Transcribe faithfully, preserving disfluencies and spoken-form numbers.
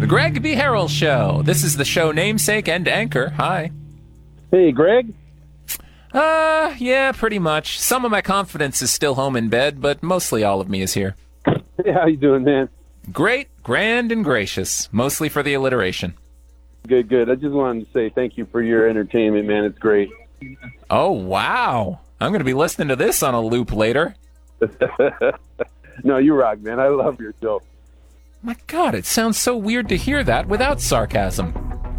The Greg B. Harrell Show. This is the show namesake and anchor. Hi. Hey, Greg. Uh, yeah, pretty much. Some of my confidence is still home in bed, but mostly all of me is here. Hey, how you doing, man? Great, grand, and gracious. Mostly for the alliteration. Good, good. I just wanted to say thank you for your entertainment, man. It's great. Oh, wow. I'm going to be listening to this on a loop later. No, you rock, man. I love your show. My God, it sounds so weird to hear that without sarcasm.